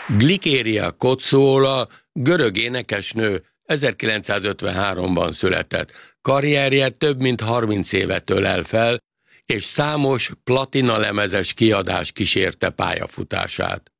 Glikéria Kotszóla, görög énekesnő, 1953-ban született. Karrierje több mint 30 évet ölel fel, és számos platinalemezes kiadás kísérte pályafutását.